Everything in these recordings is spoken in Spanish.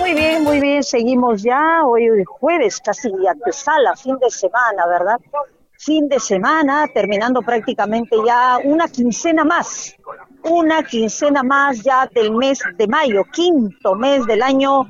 Muy bien, seguimos ya, hoy jueves, casi antesala, fin de semana, ¿verdad? Fin de semana, terminando prácticamente ya una quincena más ya del mes de mayo, quinto mes del año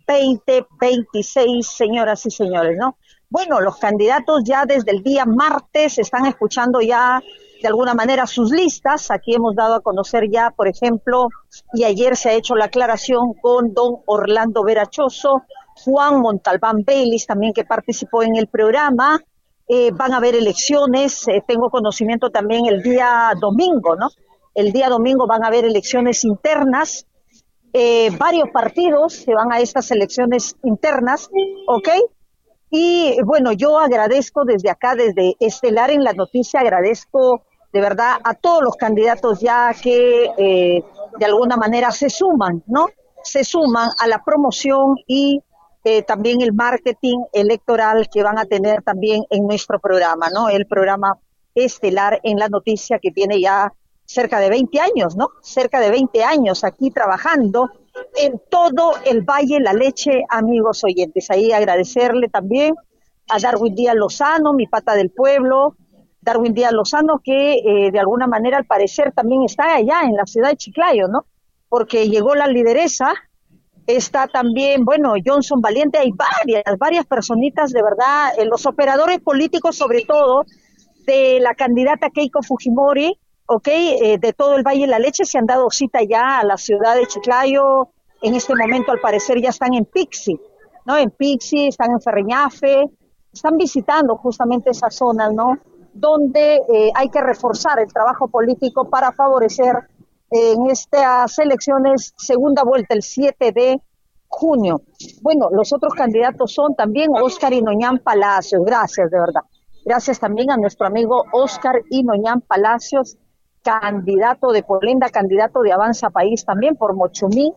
2026, señoras y señores, ¿no? Bueno, los candidatos ya desde el día martes están escuchando ya de alguna manera sus listas. Aquí hemos dado a conocer ya, por ejemplo, y ayer se ha hecho la aclaración con don Orlando Verachoso, Juan Montalbán Baylis también que participó en el programa. Van a haber elecciones, tengo conocimiento también el día domingo, ¿no? El día domingo van a haber elecciones internas, varios partidos se van a estas elecciones internas, ¿ok? Y bueno, yo agradezco desde acá, desde Estelar en la Noticia, agradezco de verdad a todos los candidatos ya que de alguna manera se suman, ¿no? Se suman a la promoción y también el marketing electoral que van a tener también en nuestro programa, ¿no? El programa Estelar en la Noticia que tiene ya cerca de 20 años, ¿no? Cerca de 20 años aquí trabajando en todo el Valle La Leche, amigos oyentes. Ahí agradecerle también a Darwin Díaz Lozano, mi pata del pueblo, Darwin Díaz Lozano, que de alguna manera al parecer también está allá en la ciudad de Chiclayo, ¿no? Porque llegó la lideresa, está también, bueno, Johnson Valiente, hay varias personitas de verdad, los operadores políticos sobre todo, de la candidata Keiko Fujimori, ok, de todo el Valle de la Leche se han dado cita ya a la ciudad de Chiclayo. En este momento al parecer ya están en Pixi, ¿no? En Pixi, están en Ferreñafe, están visitando justamente esas zonas, ¿no? Donde hay que reforzar el trabajo político para favorecer en estas elecciones segunda vuelta el 7 de junio. Bueno, los otros candidatos son también Óscar Inoñán Palacios, gracias de verdad. Gracias también a nuestro amigo Óscar Inoñán Palacios, candidato de Polenda, candidato de Avanza País también por Mochumí.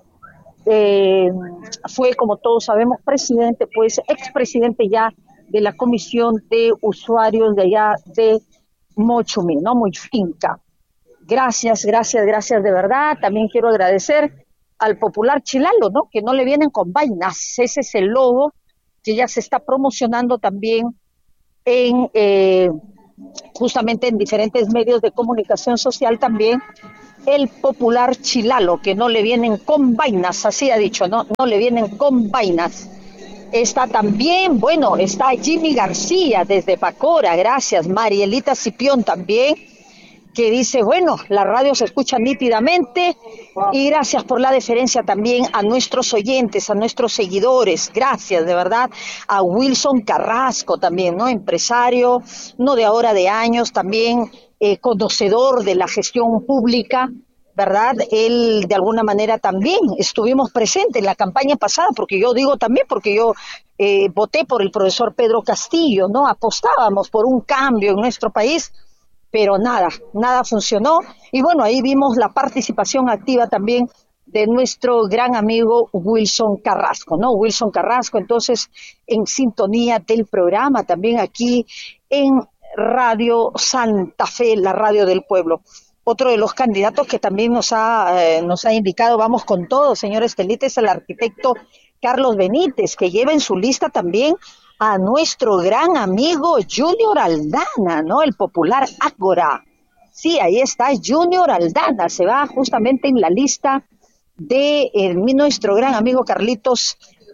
Fue, como todos sabemos, presidente, pues expresidente ya de la Comisión de Usuarios de allá de Mochumí, ¿no? Muy finca. Gracias de verdad. También quiero agradecer al popular Chilalo, ¿no? Que no le vienen con vainas. Ese es el logo que ya se está promocionando también en justamente en diferentes medios de comunicación social también, el popular Chilalo, que no le vienen con vainas, así ha dicho, no le vienen con vainas. Está también, bueno, está Jimmy García desde Pacora, gracias, Marielita Cipión también, que dice, bueno, la radio se escucha nítidamente y gracias por la deferencia también a nuestros oyentes, a nuestros seguidores, gracias de verdad, a Wilson Carrasco también, ¿no? Empresario, no de ahora, de años, también conocedor de la gestión pública, ¿verdad? Él de alguna manera también estuvimos presentes en la campaña pasada, porque yo digo también, porque yo voté por el profesor Pedro Castillo, ¿no? Apostábamos por un cambio en nuestro país, pero nada funcionó. Y bueno, ahí vimos la participación activa también de nuestro gran amigo Wilson Carrasco, ¿no? Wilson Carrasco, entonces, en sintonía del programa, también aquí en Radio Santa Fe, la radio del pueblo. Otro de los candidatos que también nos ha indicado, vamos con todo, señor Estelita, es el arquitecto Carlos Benítez, que lleva en su lista también a nuestro gran amigo Junior Aldana, ¿no? El popular Ágora. Sí, ahí está Junior Aldana, se va justamente en la lista de nuestro gran amigo Carlitos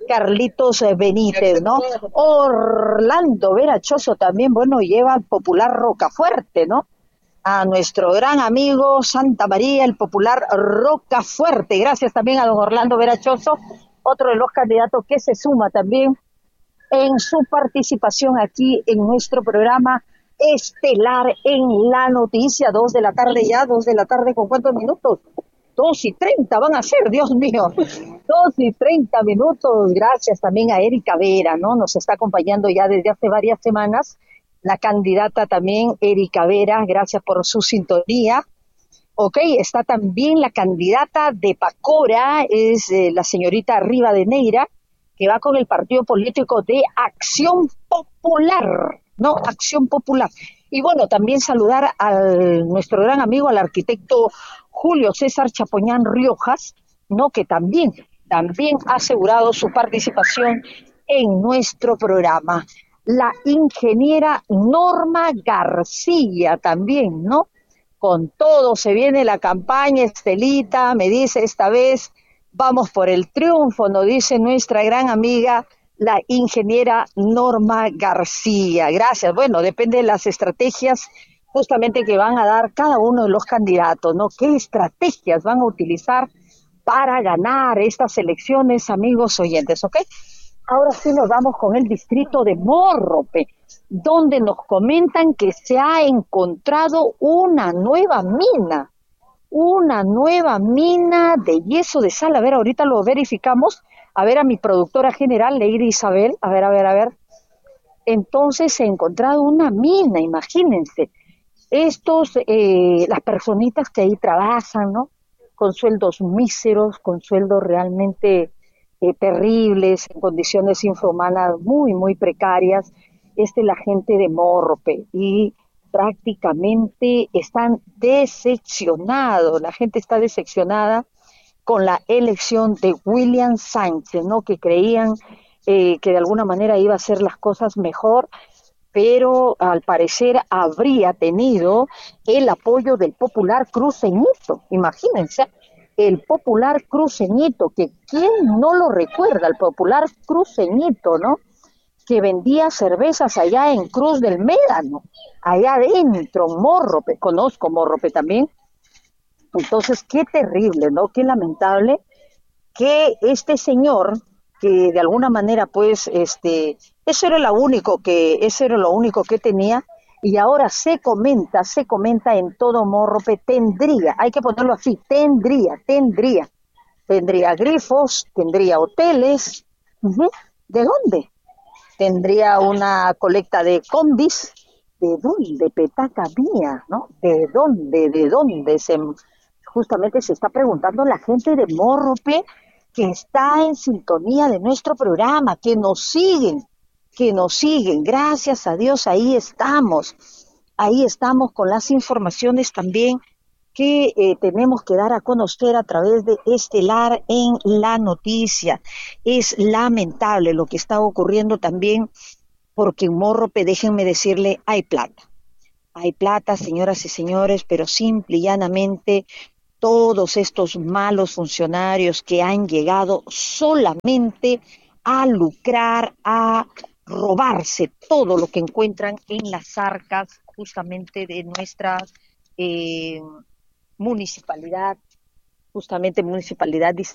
Benítez, ¿no? Orlando Verachoso también, bueno, lleva al popular Rocafuerte, ¿no? A nuestro gran amigo Santa María, el popular Rocafuerte. Gracias también a don Orlando Verachoso, otro de los candidatos que se suma también en su participación aquí en nuestro programa Estelar en la Noticia. 2 de la tarde ya, 2 de la tarde, ¿con cuántos minutos? 2:30 van a ser, Dios mío, 2:30 minutos. Gracias también a Erika Vera, ¿no? Nos está acompañando ya desde hace varias semanas la candidata también Erika Vera, gracias por su sintonía. Ok, está también la candidata de Pacora, es la señorita Rivadeneira, que va con el partido político de Acción Popular, ¿no? Acción Popular. Y bueno, también saludar a nuestro gran amigo, al arquitecto Julio César Chapoñán Riojas, ¿no? Que también también ha asegurado su participación en nuestro programa. La ingeniera Norma García también, ¿no? Con todo se viene la campaña, Estelita, me dice esta vez, vamos por el triunfo, nos dice nuestra gran amiga, la ingeniera Norma García. Gracias. Bueno, depende de las estrategias justamente que van a dar cada uno de los candidatos, ¿no? ¿Qué estrategias van a utilizar para ganar estas elecciones, amigos oyentes? ¿Ok? Ahora sí nos vamos con el distrito de Morrope, donde nos comentan que se ha encontrado una nueva mina de yeso de sal. A ver, ahorita lo verificamos. A ver, a mi productora general, Lady Isabel, a ver. Entonces se ha encontrado una mina, imagínense. Las personitas que ahí trabajan, ¿no? Con sueldos míseros, con sueldos realmente terribles, en condiciones infrahumanas muy, muy precarias. La gente de Morrope y prácticamente están decepcionados, la gente está decepcionada con la elección de William Sánchez, ¿no? Que creían que de alguna manera iba a hacer las cosas mejor, pero al parecer habría tenido el apoyo del popular cruceñito, imagínense, el popular cruceñito, que quién no lo recuerda, el popular cruceñito, ¿no? Que vendía cervezas allá en Cruz del Médano, allá adentro, Morrope, conozco Morrope también. Entonces, qué terrible, ¿no? Qué lamentable que este señor, que de alguna manera, pues, eso era lo único que tenía, y ahora se comenta en todo Morrope, hay que ponerlo así, tendría grifos, tendría hoteles. Uh-huh. ¿De dónde? Tendría una colecta de combis. ¿De dónde, petaca mía, no? ¿De dónde? Justamente se está preguntando la gente de Morrope, que está en sintonía de nuestro programa, que nos siguen. Gracias a Dios, ahí estamos con las informaciones también que tenemos que dar a conocer a través de Estelar en la noticia. Es lamentable lo que está ocurriendo también, porque en Morrope, déjenme decirle, hay plata. Hay plata, señoras y señores, pero simple y llanamente todos estos malos funcionarios que han llegado solamente a lucrar, a robarse todo lo que encuentran en las arcas justamente de nuestra eh, municipalidad, justamente municipalidad